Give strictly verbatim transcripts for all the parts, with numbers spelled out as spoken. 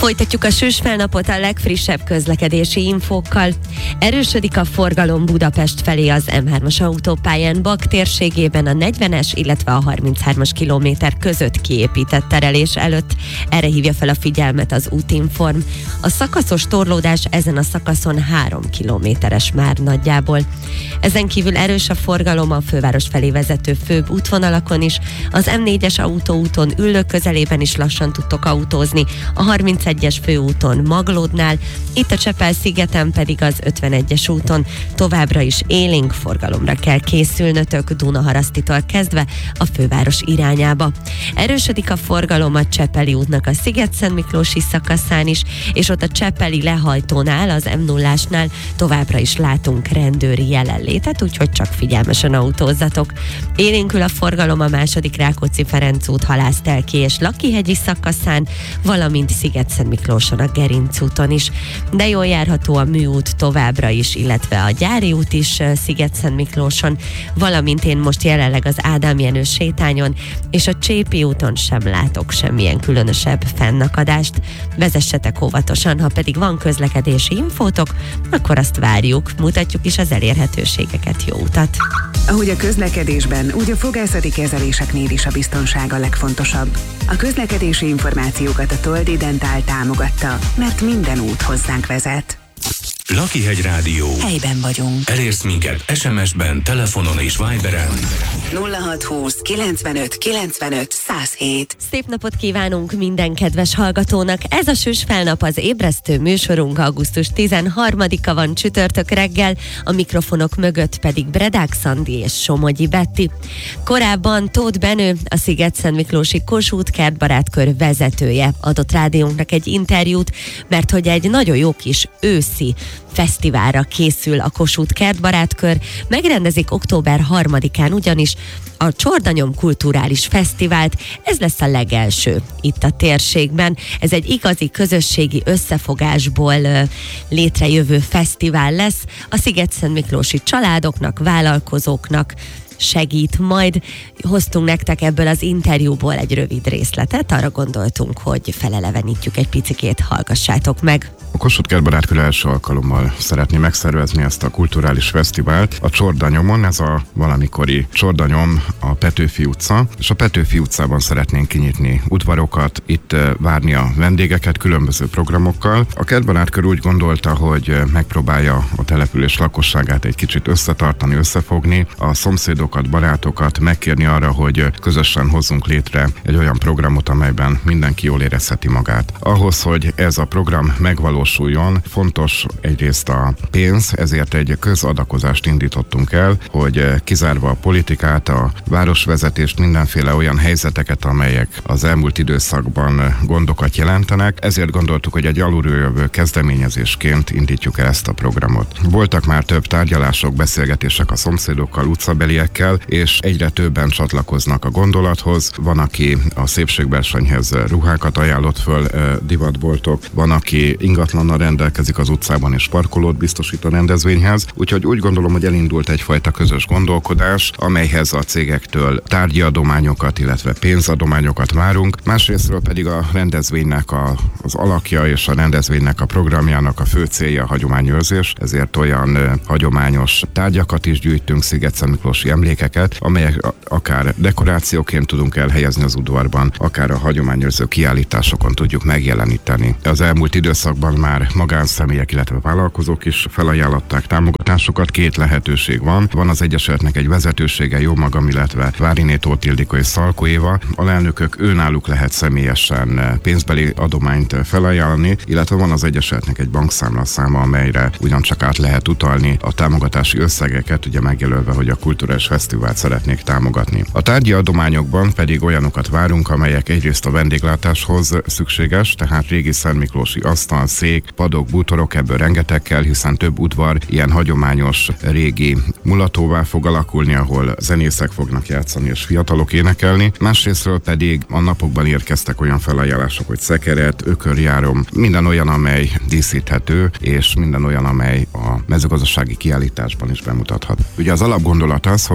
Folytatjuk a sűs felnapot a legfrissebb közlekedési infókkal. Erősödik a forgalom Budapest felé az M hármas autópályán Bak térségében a negyvenes, illetve a harminchármas kilométer között kiépített terelés előtt. Erre hívja fel a figyelmet az Útinform. A szakaszos torlódás ezen a szakaszon három kilométeres már nagyjából. Ezen kívül erős a forgalom a főváros felé vezető főbb útvonalakon is. Az M négyes autóúton Üllő közelében is lassan tudtok autózni. A harmincegyes főúton Maglódnál, itt a Csepel-szigeten pedig az ötvenegyes úton továbbra is élénk forgalomra kell készülnötök Dunaharasztitól kezdve a főváros irányába. Erősödik a forgalom a Csepeli útnak a Sziget-Szentmiklósi szakaszán is, és ott a Csepeli lehajtónál, az M nullásnál továbbra is látunk rendőri jelenlétet, úgyhogy csak figyelmesen autózzatok. Élénkül a forgalom a második Rákóczi-Ferenc út Halásztelki és Lakihegyi szakaszán, valamint Sziget-Szentmiklóson a Gerinc úton is. De jól járható a Műút továbbra is, illetve a Gyári út is Sziget-Szentmiklóson, valamint én most jelenleg az Ádám Jenő sétányon és a Csépi úton sem látok semmilyen különösebb fennakadást. Vezessetek óvatosan, ha pedig van közlekedési infótok, akkor azt várjuk, mutatjuk is az elérhetőségeket. Jó utat! Ahogy a közlekedésben, úgy a fogászati kezeléseknél is a biztonság a legfontosabb. A közlekedési információkat a Toldi Dentál támogatta, mert minden út hozzánk vezet. Lakihegy Rádió. Helyben vagyunk. Elérsz minket es em es-ben, telefonon és Viberen. nulla hat húsz kilencvenöt kilencvenöt száz hét. Szép napot kívánunk minden kedves hallgatónak! Ez a sűs felnap az ébresztő műsorunk, augusztus tizenharmadika van csütörtök reggel, a mikrofonok mögött pedig Bredák Szandi és Somogyi Betti. Korábban Tóth Benő, a Sziget-Szentmiklósi Kossuth kertbarátkör vezetője adott rádiónknak egy interjút, mert hogy egy nagyon jó kis őszi fesztiválra készül a Kossuth kertbarátkör. Megrendezik október harmadikán ugyanis a Csordanyom Kulturális Fesztivált. Ez lesz a legelső itt a térségben. Ez egy igazi közösségi összefogásból uh, létrejövő fesztivál lesz. A Sziget-Szentmiklósi családoknak, vállalkozóknak segít majd. Hoztunk nektek ebből az interjúból egy rövid részletet, arra gondoltunk, hogy felelevenítjük egy picikét, hallgassátok meg. A Kossuth kertbarátkör első alkalommal szeretné megszervezni ezt a kulturális fesztivált a Csordanyomon. Ez a valamikori Csordanyom, a Petőfi utca, és a Petőfi utcában szeretnénk kinyitni udvarokat, itt várni a vendégeket különböző programokkal. A kertbarátkör úgy gondolta, hogy megpróbálja a település lakosságát egy kicsit összetartani, összefogni, a szomszédokat, barátokat megkérni arra, hogy közösen hozzunk létre egy olyan programot, amelyben mindenki jól érezheti magát. Ahhoz, hogy ez a program megvalósuljon, fontos egyrészt a pénz, ezért egy közadakozást indítottunk el, hogy kizárva a politikát, a városvezetést, mindenféle olyan helyzeteket, amelyek az elmúlt időszakban gondokat jelentenek, ezért gondoltuk, hogy egy alulról jövő kezdeményezésként indítjuk el ezt a programot. Voltak már több tárgyalások, beszélgetések a szomszédokkal, utcabeliekkel, és egyre többen csatlakoznak a gondolathoz. Van, aki a szépségversenyhez ruhákat ajánlott föl, divatboltok, van, aki ingatlannal rendelkezik az utcában és parkolót biztosít a rendezvényhez, úgyhogy úgy gondolom, hogy elindult egyfajta közös gondolkodás, amelyhez a cégektől tárgyi adományokat, illetve pénzadományokat várunk, másrésztről pedig a rendezvénynek a, az alakja és a rendezvénynek a programjának a fő célja a hagyományőrzés, ezért olyan ö, hagyományos tárgyakat is gyűjtünk, Sziget-Szentmiklósi emlékeket, amelyek akár dekorációként tudunk elhelyezni az udvarban, akár a hagyományőrző kiállításokon tudjuk megjeleníteni. Az elmúlt időszakban már magánszemélyek, illetve vállalkozók is felajánlották támogatásokat. Két lehetőség van. Van az Egyesületnek egy vezetősége, jó magam, illetve Váriné Tóth Ildikó és Szalkó Éva. Alelnökök, őnáluk lehet személyesen pénzbeli adományt felajánlani, illetve van az Egyesületnek egy bankszámlaszáma, amelyre ugyancsak át lehet utalni a támogatási összegeket, ugye megjelölve, hogy a kulturális fesztivált szeretnék támogatni. A tárgyi adományokban pedig olyanokat várunk, amelyek egyrészt a vendéglátáshoz szükséges, tehát régi szentmiklósi asztal, szék, padok, bútorok, ebből rengeteg kell, hiszen több udvar ilyen hagyományos régi mulatóvá fog alakulni, ahol zenészek fognak játszani és fiatalok énekelni. Másrésztről pedig a napokban érkeztek olyan felajánlások, hogy szekeret, ökörjárom, minden olyan, amely díszíthető, és minden olyan, amely a mezőgazdasági kiállításban is bemutathat. Ugye az alapgondolat az, hogy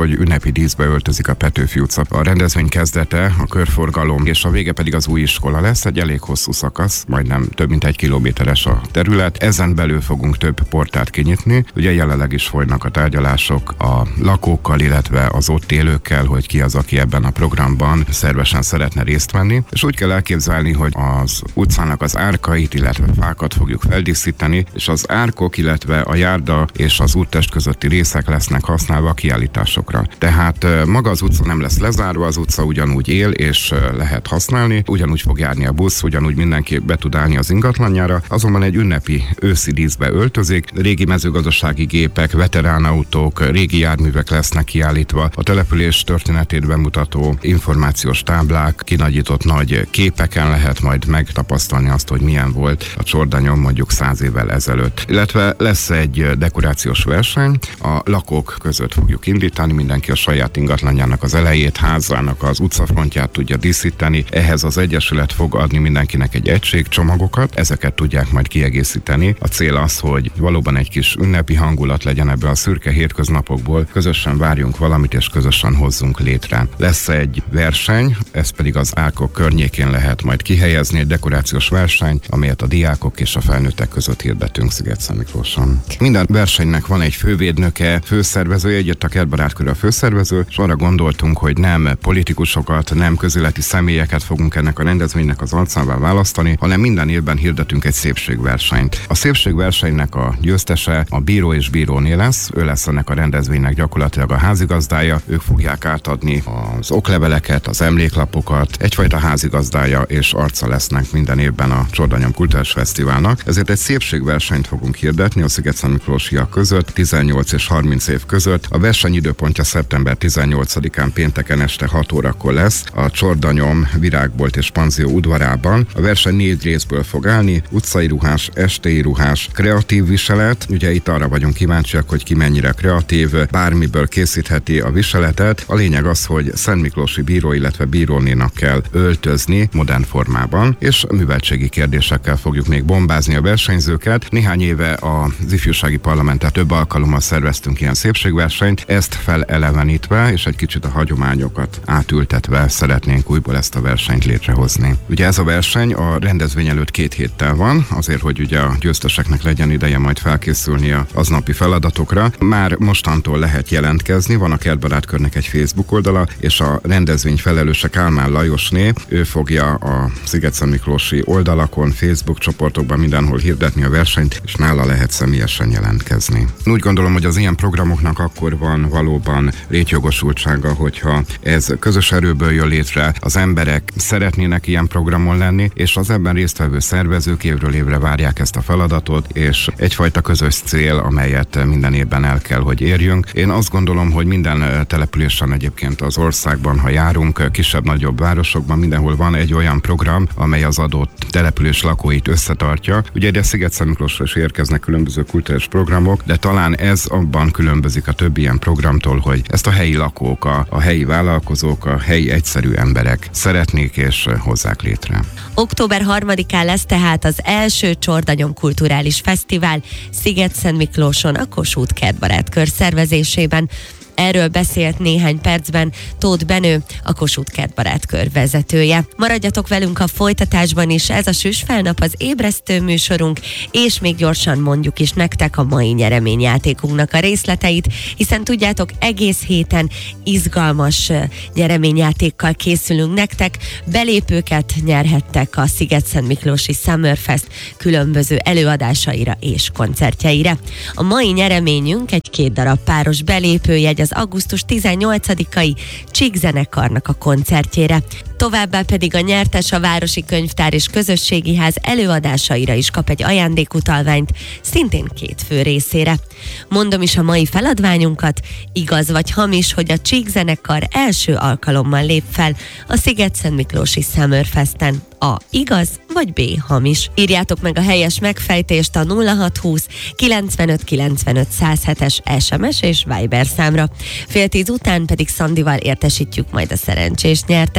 hogy ünnepi díszbe öltözik a Petőfi utca. A rendezvény kezdete, a körforgalom és a vége pedig az új iskola lesz, egy elég hosszú szakasz, majdnem több mint egy kilométeres a terület. Ezen belül fogunk több portát kinyitni. Ugye jelenleg is folynak a tárgyalások a lakókkal, illetve az ott élőkkel, hogy ki az, aki ebben a programban szervesen szeretne részt venni. És úgy kell elképzelni, hogy az utcának az árkait, illetve fákat fogjuk feldíszíteni, és az árkok, illetve a járda és az úttest közötti részek lesznek használva a kiállításokra. Tehát maga az utca nem lesz lezárva, az utca ugyanúgy él és lehet használni, ugyanúgy fog járni a busz, ugyanúgy mindenki be tud állni az ingatlanjára, azonban egy ünnepi őszi díszbe öltözik, régi mezőgazdasági gépek, veteránautók, régi járművek lesznek kiállítva, a település történetét bemutató információs táblák, kinagyított nagy képeken lehet majd megtapasztalni azt, hogy milyen volt a Csordanyom mondjuk száz évvel ezelőtt. Illetve lesz egy dekorációs verseny, a lakók között fogjuk indítani, mindenki a saját ingatlanjának az elejét, házának az utcafrontját tudja díszíteni, ehhez az egyesület fog adni mindenkinek egy egységcsomagokat, ezeket tudják majd kiegészíteni. A cél az, hogy valóban egy kis ünnepi hangulat legyen ebbe a szürke hétköznapokból, közösen várjunk valamit és közösen hozzunk létre. Lesz egy verseny, ez pedig az árkok környékén lehet majd kihelyezni, egy dekorációs verseny, amelyet a diákok és a felnőttek között hirdetünk Szigetszentmiklóson. Minden versenynek van egy fővédnöke, főszervezője, egyet a Kertbarátkör a főszervező, és arra gondoltunk, hogy nem politikusokat, nem közéleti személyeket fogunk ennek a rendezvénynek az arcává választani, hanem minden évben hirdetünk egy szépségversenyt. A szépségversenynek a győztese a bíró és bíróné lesz, ő lesz ennek a rendezvénynek gyakorlatilag a házigazdája, ők fogják átadni az okleveleket, az emléklapokat, egyfajta házigazdája és arca lesznek minden évben a Csordanyom Kulturális Fesztiválnak. Ezért egy szépségversenyt fogunk hirdetni a szigetszentmiklósiak között, tizennyolc és harminc év között. A verseny időpontja szeptember tizennyolcadikán pénteken este hat órakor lesz a Csordanyom virágbolt és panzió udvarában. A verseny négy részből fog állni, utcai ruhás, estéi ruhás, kreatív viselet. Ugye itt arra vagyunk kíváncsiak, hogy ki mennyire kreatív, bármiből készítheti a viseletet. A lényeg az, hogy szentmiklósi bíró, illetve bírónénak kell öltözni modern formában, és műveltségi kérdésekkel fogjuk még bombázni a versenyzőket. Néhány éve az ifjúsági parlamenten több alkalommal szerveztünk ilyen szépségversenyt, ezt felelevenítve és egy kicsit a hagyományokat átültetve szeretnénk újból ezt a versenyt létrehozni. Ugye ez a verseny a rendezvény előtt két héttel van, azért, hogy ugye a győzteseknek legyen ideje majd felkészülni az aznapi feladatokra. Már mostantól lehet jelentkezni, van a Kertbarátkörnek egy Facebook oldala, és a rendezvény felelőse Kálmán Lajosné, ő fogja a Szigetszentmiklósi oldalakon, Facebook csoportokban mindenhol hirdetni a versenyt, és nála lehet személyesen jelentkezni. Úgy gondolom, hogy az ilyen programoknak akkor van valóban létjogosultsága, hogyha ez közös erőből jön létre, az emberek szeretnének ilyen programon lenni, és az ebben résztvevő szervezők évről évre várják ezt a feladatot, és egyfajta közös cél, amelyet minden évben el kell, hogy érjünk. Én azt gondolom, hogy minden településen egyébként az országban, ha járunk, kisebb-nagyobb városokban, mindenhol van egy olyan program, amely az adott település lakóit összetartja. Ugye ide Szigetszentmiklósra is érkeznek különböző kulturális programok, de talán ez abban különbözik a többi ilyen programtól, hogy ezt a helyi lakók, a, a helyi vállalkozók, a helyi egyszerű emberek szeretnék és hozzák létre. október harmadikán lesz tehát az első Csordanyom Kulturális Fesztivál Szigetszentmiklóson a Kossuth Kertbarátkör szervezésében. Erről beszélt néhány percben Tóth Benő, a Kossuth Kertbarátkör vezetője. Maradjatok velünk a folytatásban is, ez a Süsfelnap, az ébresztő műsorunk, és még gyorsan mondjuk is nektek a mai nyereményjátékunknak a részleteit, hiszen tudjátok, egész héten izgalmas nyereményjátékkal készülünk nektek. Belépőket nyerhettek a Szigetszentmiklósi Summerfest különböző előadásaira és koncertjeire. A mai nyereményünk egy két darab páros belépőjegy az augusztus tizennyolcadikai Csík zenekarnak a koncertjére. Továbbá pedig a nyertes a Városi Könyvtár és Közösségi Ház előadásaira is kap egy ajándékutalványt, szintén két fő részére. Mondom is a mai feladványunkat, igaz vagy hamis, hogy a Csík zenekar első alkalommal lép fel a Szigetszentmiklósi Summerfesten. A igaz vagy B hamis. Írjátok meg a helyes megfejtést a nulla hat húsz kilencvenöt kilencvenöt száz hetes es em es és Viber számra. Fél tíz után pedig Szandival értesítjük majd a szerencsés nyertest.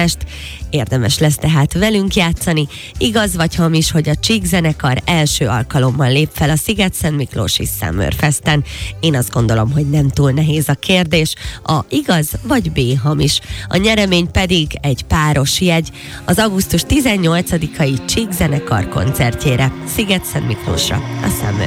Érdemes lesz tehát velünk játszani. Igaz vagy hamis, hogy a Csík zenekar első alkalommal lép fel a Sziget-Szentmiklósi Summerfesten? Én azt gondolom, hogy nem túl nehéz a kérdés. A igaz vagy B hamis. A nyeremény pedig egy páros jegy az augusztus tizennyolcadikai Csík zenekar koncertjére Sziget-Szentmiklósra, a Summerfest.